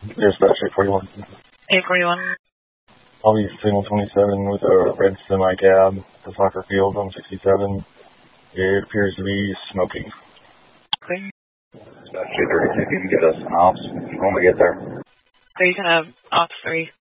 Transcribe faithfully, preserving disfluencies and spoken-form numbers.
Dispatch eight forty-one. eight forty-one. I'll be signal twenty-seven with a red semi-cab, the soccer field on sixty-seven. It appears to be smoking. Okay. Dispatch two thirty-two, can you get us an ops when we get there? So you can have ops three.